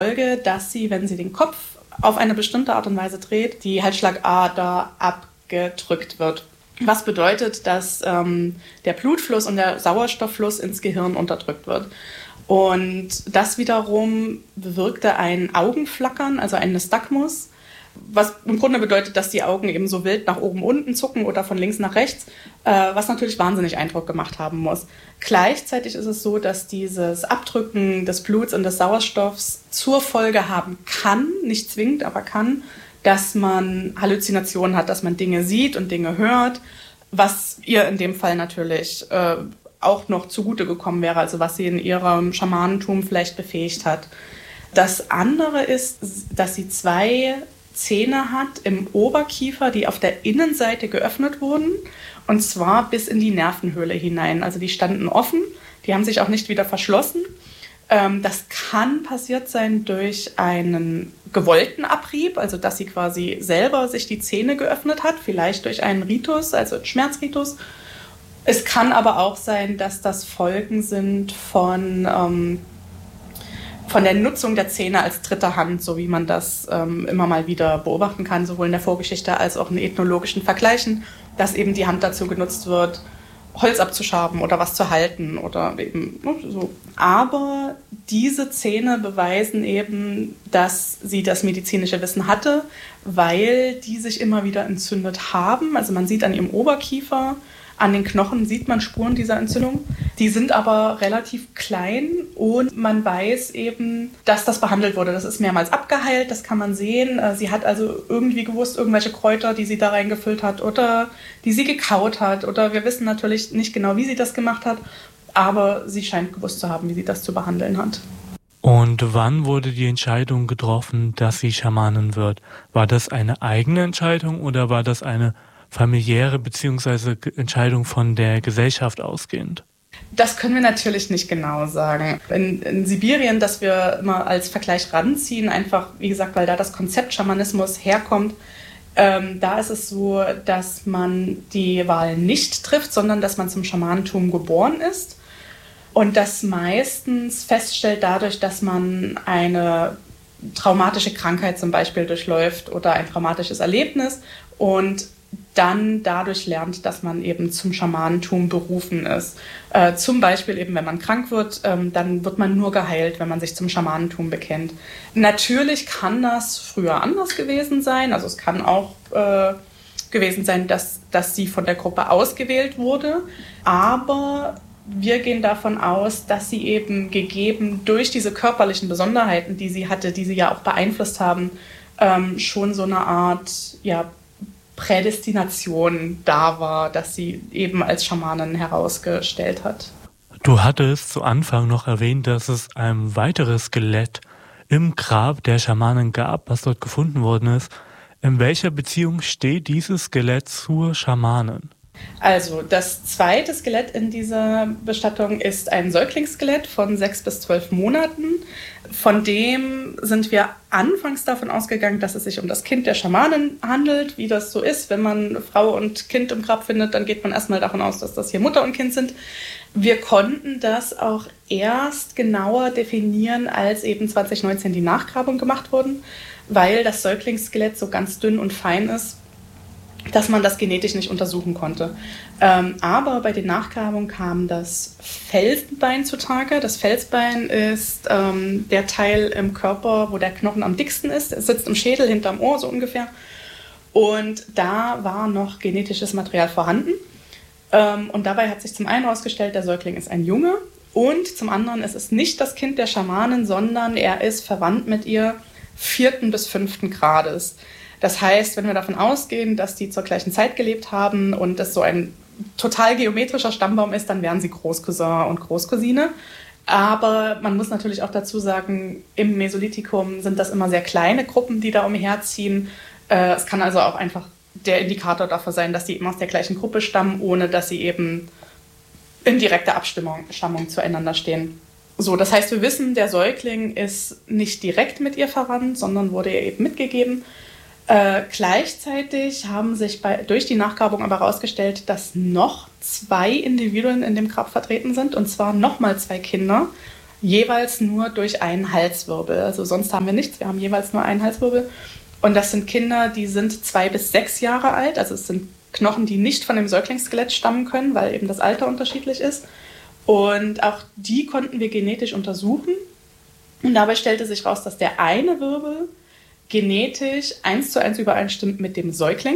Folge, dass sie, wenn sie den Kopf auf eine bestimmte Art und Weise dreht, die Halsschlagader abgedrückt wird. Was bedeutet, dass der Blutfluss und der Sauerstofffluss ins Gehirn unterdrückt wird. Und das wiederum bewirkte ein Augenflackern, also ein Nystagmus, was im Grunde bedeutet, dass die Augen eben so wild nach oben, unten zucken oder von links nach rechts, was natürlich wahnsinnig Eindruck gemacht haben muss. Gleichzeitig ist es so, dass dieses Abdrücken des Bluts und des Sauerstoffs zur Folge haben kann, nicht zwingend, aber kann, dass man Halluzinationen hat, dass man Dinge sieht und Dinge hört, was ihr in dem Fall natürlich auch noch zugute gekommen wäre, also was sie in ihrem Schamanentum vielleicht befähigt hat. Das andere ist, dass sie 2 Zähne hat im Oberkiefer, die auf der Innenseite geöffnet wurden, und zwar bis in die Nervenhöhle hinein. Also die standen offen, die haben sich auch nicht wieder verschlossen. Das kann passiert sein durch einen gewollten Abrieb, also dass sie quasi selber sich die Zähne geöffnet hat, vielleicht durch einen Ritus, also einen Schmerzritus. Es kann aber auch sein, dass das Folgen sind von der Nutzung der Zähne als dritte Hand, so wie man das immer mal wieder beobachten kann, sowohl in der Vorgeschichte als auch in ethnologischen Vergleichen, dass eben die Hand dazu genutzt wird, Holz abzuschaben oder was zu halten oder eben so. Aber diese Zähne beweisen eben, dass sie das medizinische Wissen hatte, weil die sich immer wieder entzündet haben. Also man sieht an ihrem Oberkiefer, an den Knochen sieht man Spuren dieser Entzündung. Die sind aber relativ klein und man weiß eben, dass das behandelt wurde. Das ist mehrmals abgeheilt, das kann man sehen. Sie hat also irgendwie gewusst, irgendwelche Kräuter, die sie da reingefüllt hat oder die sie gekaut hat. Oder wir wissen natürlich nicht genau, wie sie das gemacht hat, aber sie scheint gewusst zu haben, wie sie das zu behandeln hat. Und wann wurde die Entscheidung getroffen, dass sie Schamanin wird? War das eine eigene Entscheidung oder war das eine familiäre bzw. Entscheidung von der Gesellschaft ausgehend? Das können wir natürlich nicht genau sagen. In Sibirien, das wir immer als Vergleich ranziehen, einfach, wie gesagt, weil da das Konzept Schamanismus herkommt, da ist es so, dass man die Wahl nicht trifft, sondern dass man zum Schamanentum geboren ist und das meistens feststellt dadurch, dass man eine traumatische Krankheit zum Beispiel durchläuft oder ein traumatisches Erlebnis und dann dadurch lernt, dass man eben zum Schamanentum berufen ist. Zum Beispiel eben, wenn man krank wird, dann wird man nur geheilt, wenn man sich zum Schamanentum bekennt. Natürlich kann das früher anders gewesen sein. Also es kann auch gewesen sein, dass sie von der Gruppe ausgewählt wurde. Aber wir gehen davon aus, dass sie eben gegeben durch diese körperlichen Besonderheiten, die sie hatte, die sie ja auch beeinflusst haben, schon so eine Art, ja, Prädestination da war, dass sie eben als Schamanin herausgestellt hat. Du hattest zu Anfang noch erwähnt, dass es ein weiteres Skelett im Grab der Schamanin gab, was dort gefunden worden ist. In welcher Beziehung steht dieses Skelett zur Schamanin? Also das zweite Skelett in dieser Bestattung ist ein Säuglingsskelett von 6 bis 12 Monaten. Von dem sind wir anfangs davon ausgegangen, dass es sich um das Kind der Schamanin handelt, wie das so ist. Wenn man Frau und Kind im Grab findet, dann geht man erstmal davon aus, dass das hier Mutter und Kind sind. Wir konnten das auch erst genauer definieren, als eben 2019 die Nachgrabung gemacht wurden, weil das Säuglingsskelett so ganz dünn und fein ist, dass man das genetisch nicht untersuchen konnte. Aber bei den Nachgrabungen kam das Felsbein zutage. Das Felsbein ist der Teil im Körper, wo der Knochen am dicksten ist. Es sitzt im Schädel, hinterm Ohr so ungefähr. Und da war noch genetisches Material vorhanden. Und dabei hat sich zum einen herausgestellt, der Säugling ist ein Junge. Und zum anderen ist es nicht das Kind der Schamanin, sondern er ist verwandt mit ihr 4. bis 5. Grades. Das heißt, wenn wir davon ausgehen, dass die zur gleichen Zeit gelebt haben und es so ein total geometrischer Stammbaum ist, dann wären sie Großcousin und Großcousine. Aber man muss natürlich auch dazu sagen, im Mesolithikum sind das immer sehr kleine Gruppen, die da umherziehen. Es kann also auch einfach der Indikator dafür sein, dass die eben aus der gleichen Gruppe stammen, ohne dass sie eben in direkter Abstammung zueinander stehen. So, das heißt, wir wissen, der Säugling ist nicht direkt mit ihr verwandt, sondern wurde ihr eben mitgegeben. Gleichzeitig haben sich durch die Nachgrabung aber herausgestellt, dass noch 2 Individuen in dem Grab vertreten sind, und zwar nochmal 2 Kinder, jeweils nur durch einen Halswirbel. Also sonst haben wir nichts, wir haben jeweils nur einen Halswirbel. Und das sind Kinder, die sind 2 bis 6 Jahre alt. Also es sind Knochen, die nicht von dem Säuglingsskelett stammen können, weil eben das Alter unterschiedlich ist. Und auch die konnten wir genetisch untersuchen. Und dabei stellte sich raus, dass der eine Wirbel genetisch 1:1 übereinstimmt mit dem Säugling.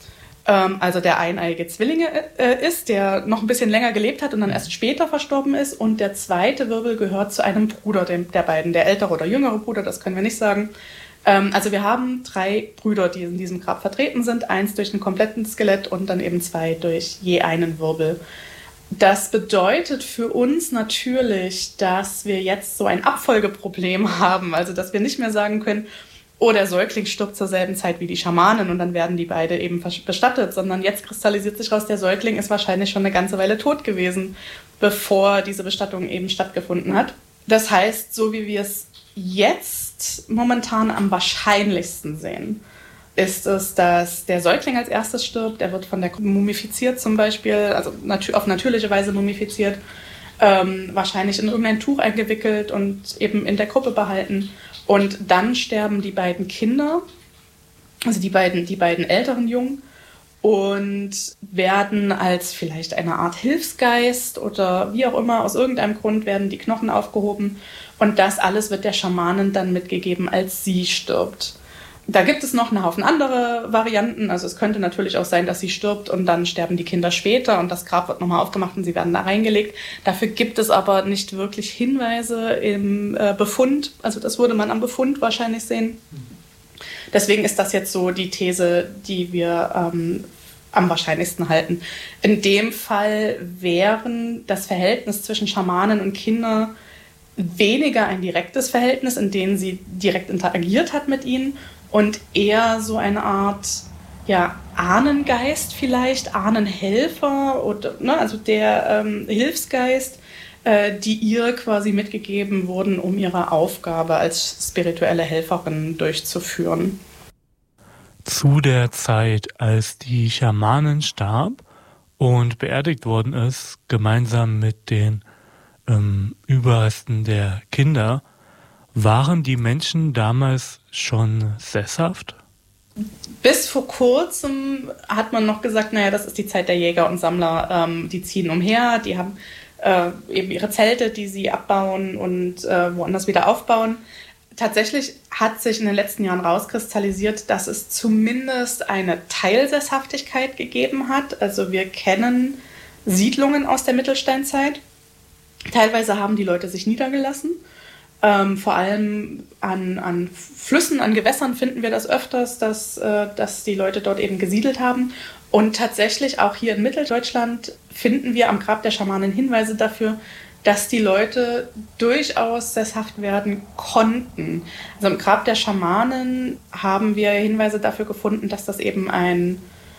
Also der eineiige Zwillinge ist, der noch ein bisschen länger gelebt hat und dann erst später verstorben ist. Und der zweite Wirbel gehört zu einem Bruder der beiden, der ältere oder jüngere Bruder, das können wir nicht sagen. Also wir haben 3 Brüder, die in diesem Grab vertreten sind. 1 durch ein komplettes Skelett und dann eben 2 durch je einen Wirbel. Das bedeutet für uns natürlich, dass wir jetzt so ein Abfolgeproblem haben. Also dass wir nicht mehr sagen können, oh, der Säugling stirbt zur selben Zeit wie die Schamanen und dann werden die beide eben bestattet, sondern jetzt kristallisiert sich raus, der Säugling ist wahrscheinlich schon eine ganze Weile tot gewesen, bevor diese Bestattung eben stattgefunden hat. Das heißt, so wie wir es jetzt momentan am wahrscheinlichsten sehen, ist es, dass der Säugling als erstes stirbt. Er wird von der Gruppe mumifiziert zum Beispiel, also auf natürliche Weise mumifiziert, wahrscheinlich in irgendein Tuch eingewickelt und eben in der Gruppe behalten. Und dann sterben die beiden Kinder, also die beiden älteren Jungen, und werden als vielleicht eine Art Hilfsgeist oder wie auch immer, aus irgendeinem Grund werden die Knochen aufgehoben. Und das alles wird der Schamanin dann mitgegeben, als sie stirbt. Da gibt es noch einen Haufen andere Varianten. Also es könnte natürlich auch sein, dass sie stirbt und dann sterben die Kinder später und das Grab wird nochmal aufgemacht und sie werden da reingelegt. Dafür gibt es aber nicht wirklich Hinweise im Befund. Also das würde man am Befund wahrscheinlich sehen. Deswegen ist das jetzt so die These, die wir am wahrscheinlichsten halten. In dem Fall wären das Verhältnis zwischen Schamanen und Kindern weniger ein direktes Verhältnis, in dem sie direkt interagiert hat mit ihnen, und eher so eine Art Ahnengeist vielleicht, Ahnenhelfer, oder, also der Hilfsgeist, die ihr quasi mitgegeben wurden, um ihre Aufgabe als spirituelle Helferin durchzuführen. Zu der Zeit, als die Schamanin starb und beerdigt worden ist, gemeinsam mit den Überresten der Kinder, waren die Menschen damals schon sesshaft? Bis vor kurzem hat man noch gesagt, naja, das ist die Zeit der Jäger und Sammler, die ziehen umher, die haben eben ihre Zelte, die sie abbauen und woanders wieder aufbauen. Tatsächlich hat sich in den letzten Jahren rauskristallisiert, dass es zumindest eine Teilsesshaftigkeit gegeben hat. Also wir kennen Siedlungen aus der Mittelsteinzeit. Teilweise haben die Leute sich niedergelassen. Vor allem an Flüssen, an Gewässern finden wir das öfters, dass die Leute dort eben gesiedelt haben. Und tatsächlich auch hier in Mitteldeutschland finden wir am Grab der Schamanen Hinweise dafür, dass die Leute durchaus sesshaft werden konnten. Also im Grab der Schamanen haben wir Hinweise dafür gefunden, dass das eben ein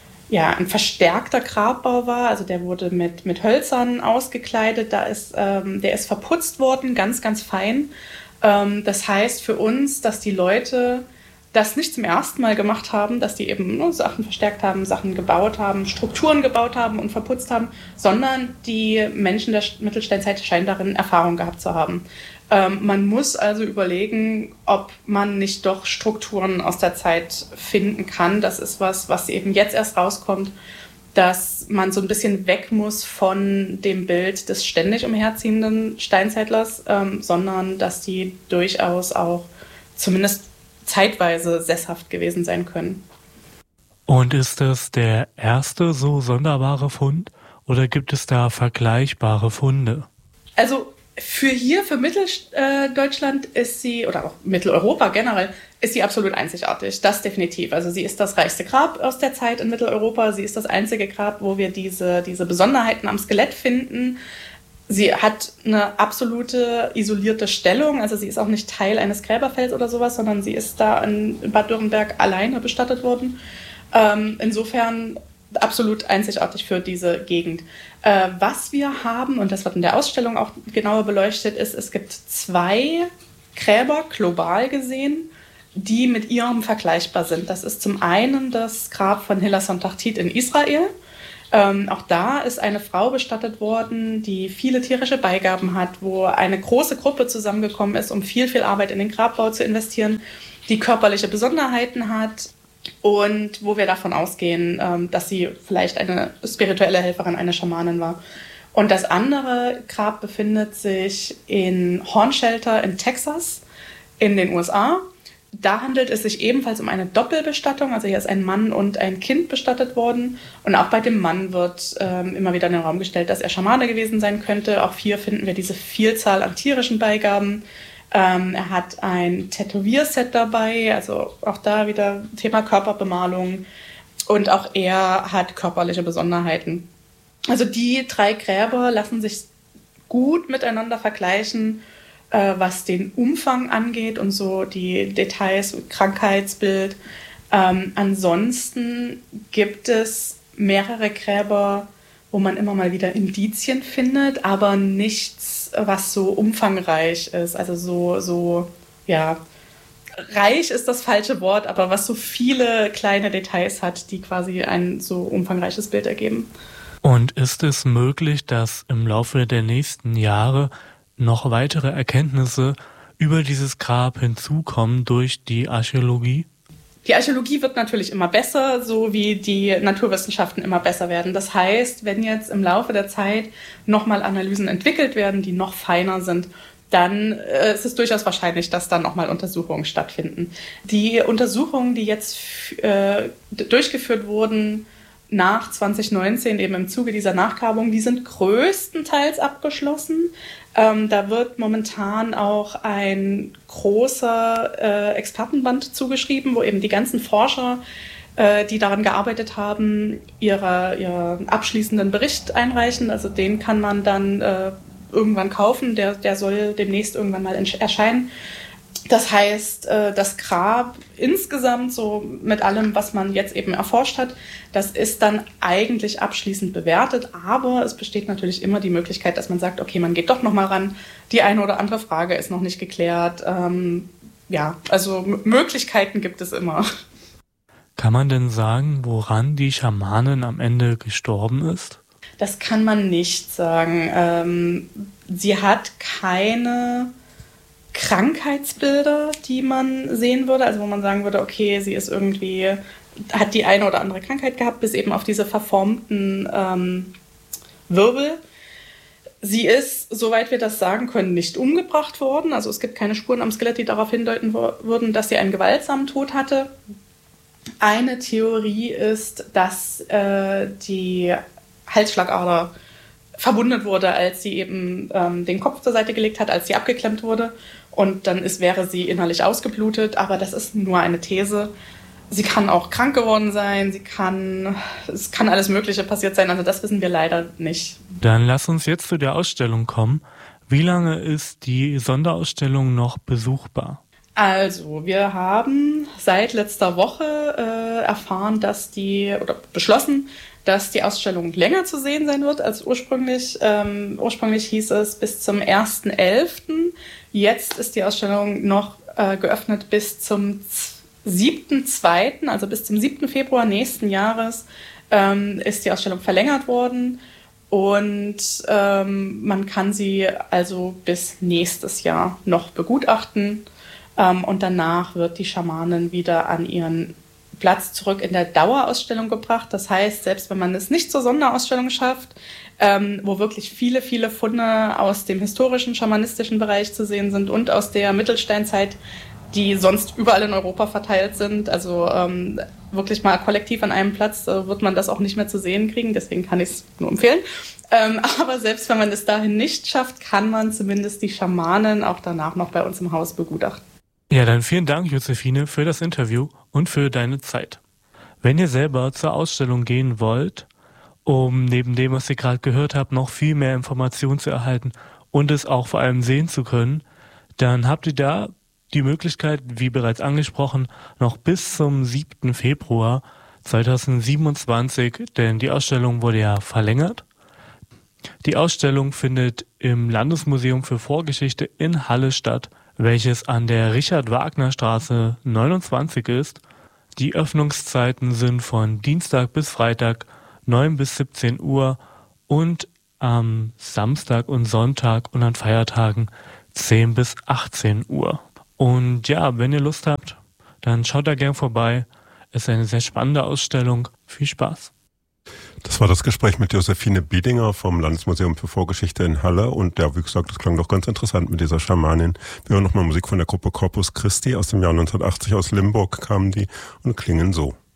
verstärkter Grabbau war. Also der wurde mit Hölzern ausgekleidet, der ist verputzt worden, ganz, ganz fein. Das heißt für uns, dass die Leute das nicht zum ersten Mal gemacht haben, dass die eben Sachen verstärkt haben, Sachen gebaut haben, Strukturen gebaut haben und verputzt haben, sondern die Menschen der Mittelsteinzeit scheinen darin Erfahrung gehabt zu haben. Man muss also überlegen, ob man nicht doch Strukturen aus der Zeit finden kann. Das ist was eben jetzt erst rauskommt, dass man so ein bisschen weg muss von dem Bild des ständig umherziehenden Steinzeitlers, sondern dass die durchaus auch zumindest zeitweise sesshaft gewesen sein können. Und ist das der erste so sonderbare Fund oder gibt es da vergleichbare Funde? Also für Mitteldeutschland ist sie, oder auch Mitteleuropa generell, ist sie absolut einzigartig. Das definitiv. Also sie ist das reichste Grab aus der Zeit in Mitteleuropa. Sie ist das einzige Grab, wo wir diese Besonderheiten am Skelett finden. Sie hat eine absolute isolierte Stellung. Also sie ist auch nicht Teil eines Gräberfelds oder sowas, sondern sie ist da in Bad Dürrenberg alleine bestattet worden. Insofern absolut einzigartig für diese Gegend. Was wir haben, und das wird in der Ausstellung auch genauer beleuchtet, ist, es gibt 2 Gräber, global gesehen, die mit ihrem vergleichbar sind. Das ist zum einen das Grab von Hilla Sontachtit in Israel. Auch da ist eine Frau bestattet worden, die viele tierische Beigaben hat, wo eine große Gruppe zusammengekommen ist, um viel, viel Arbeit in den Grabbau zu investieren, die körperliche Besonderheiten hat und wo wir davon ausgehen, dass sie vielleicht eine spirituelle Helferin, eine Schamanin war. Und das andere Grab befindet sich in Hornshelter in Texas in den USA. Da handelt es sich ebenfalls um eine Doppelbestattung. Also hier ist ein Mann und ein Kind bestattet worden. Und auch bei dem Mann wird immer wieder in den Raum gestellt, dass er Schamane gewesen sein könnte. Auch hier finden wir diese Vielzahl an tierischen Beigaben. Er hat ein Tätowierset dabei, also auch da wieder Thema Körperbemalung. Und auch er hat körperliche Besonderheiten. Also die 3 Gräber lassen sich gut miteinander vergleichen, was den Umfang angeht und so die Details, Krankheitsbild. Ansonsten gibt es mehrere Gräber, wo man immer mal wieder Indizien findet, aber nichts, was so umfangreich ist. Also so reich ist das falsche Wort, aber was so viele kleine Details hat, die quasi ein so umfangreiches Bild ergeben. Und ist es möglich, dass im Laufe der nächsten Jahre noch weitere Erkenntnisse über dieses Grab hinzukommen durch die Archäologie? Die Archäologie wird natürlich immer besser, so wie die Naturwissenschaften immer besser werden. Das heißt, wenn jetzt im Laufe der Zeit nochmal Analysen entwickelt werden, die noch feiner sind, dann ist es durchaus wahrscheinlich, dass dann nochmal Untersuchungen stattfinden. Die Untersuchungen, die jetzt durchgeführt wurden nach 2019, eben im Zuge dieser Nachgrabung, die sind größtenteils abgeschlossen. Da wird momentan auch ein großer Expertenband zugeschrieben, wo eben die ganzen Forscher, die daran gearbeitet haben, ihren abschließenden Bericht einreichen. Also den kann man dann irgendwann kaufen. Der soll demnächst irgendwann mal erscheinen. Das heißt, das Grab insgesamt, so mit allem, was man jetzt eben erforscht hat, das ist dann eigentlich abschließend bewertet. Aber es besteht natürlich immer die Möglichkeit, dass man sagt, okay, man geht doch noch mal ran. Die eine oder andere Frage ist noch nicht geklärt. Also Möglichkeiten gibt es immer. Kann man denn sagen, woran die Schamanin am Ende gestorben ist? Das kann man nicht sagen. Sie hat keine Krankheitsbilder, die man sehen würde, also wo man sagen würde, okay, sie ist irgendwie, hat die eine oder andere Krankheit gehabt, bis eben auf diese verformten Wirbel. Sie ist, soweit wir das sagen können, nicht umgebracht worden. Also es gibt keine Spuren am Skelett, die darauf hindeuten würden, dass sie einen gewaltsamen Tod hatte. Eine Theorie ist, dass die Halsschlagader verwundet wurde, als sie eben den Kopf zur Seite gelegt hat, als sie abgeklemmt wurde. Und dann wäre sie innerlich ausgeblutet. Aber das ist nur eine These. Sie kann auch krank geworden sein. Es kann alles Mögliche passiert sein. Also das wissen wir leider nicht. Dann lass uns jetzt zu der Ausstellung kommen. Wie lange ist die Sonderausstellung noch besuchbar? Also, wir haben seit letzter Woche beschlossen, dass die Ausstellung länger zu sehen sein wird als ursprünglich. Ursprünglich hieß es bis zum 1.11. Jetzt ist die Ausstellung noch geöffnet bis zum 7.2., also bis zum 7. Februar nächsten Jahres ist die Ausstellung verlängert worden. Und man kann sie also bis nächstes Jahr noch begutachten. Und danach wird die Schamanin wieder an ihren Platz zurück in der Dauerausstellung gebracht. Das heißt, selbst wenn man es nicht zur Sonderausstellung schafft, wo wirklich viele, viele Funde aus dem historischen, schamanistischen Bereich zu sehen sind und aus der Mittelsteinzeit, die sonst überall in Europa verteilt sind, also wirklich mal kollektiv an einem Platz, wird man das auch nicht mehr zu sehen kriegen. Deswegen kann ich es nur empfehlen. Aber selbst wenn man es dahin nicht schafft, kann man zumindest die Schamanin auch danach noch bei uns im Haus begutachten. Ja, dann vielen Dank, Josephine, für das Interview und für deine Zeit. Wenn ihr selber zur Ausstellung gehen wollt, um neben dem, was ihr gerade gehört habt, noch viel mehr Informationen zu erhalten und es auch vor allem sehen zu können, dann habt ihr da die Möglichkeit, wie bereits angesprochen, noch bis zum 7. Februar 2027, denn die Ausstellung wurde ja verlängert. Die Ausstellung findet im Landesmuseum für Vorgeschichte in Halle statt, welches an der Richard-Wagner-Straße 29 ist. Die Öffnungszeiten sind von Dienstag bis Freitag 9 bis 17 Uhr und am Samstag und Sonntag und an Feiertagen 10 bis 18 Uhr. Und ja, wenn ihr Lust habt, dann schaut da gern vorbei. Es ist eine sehr spannende Ausstellung. Viel Spaß. Das war das Gespräch mit Josephine Biedinger vom Landesmuseum für Vorgeschichte in Halle. Und ja, wie gesagt, das klang doch ganz interessant mit dieser Schamanin. Wir hören nochmal Musik von der Gruppe Corpus Christi aus dem Jahr 1980. Aus Limburg kamen die und klingen so.